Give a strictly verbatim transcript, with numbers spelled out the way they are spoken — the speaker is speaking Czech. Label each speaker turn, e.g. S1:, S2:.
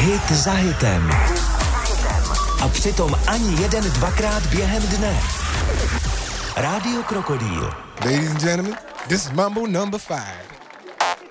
S1: Hit za hitem. A přitom ani jeden dvakrát během dne. Rádio Krokodýl.
S2: Ladies and gentlemen, this is Mambo number five.